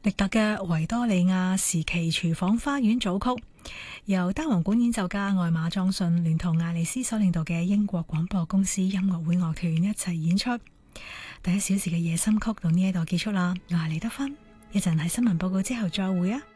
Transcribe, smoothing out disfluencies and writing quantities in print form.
力特嘅維多利亞時期廚房花園組曲，由單簧管演奏家艾馬莊遜聯同艾利斯所領導嘅英國廣播公司音樂會樂團一齊演出。第1小時嘅夜深曲到呢一度結束啦，我係李德芬，一陣喺新聞報告之後再會啊。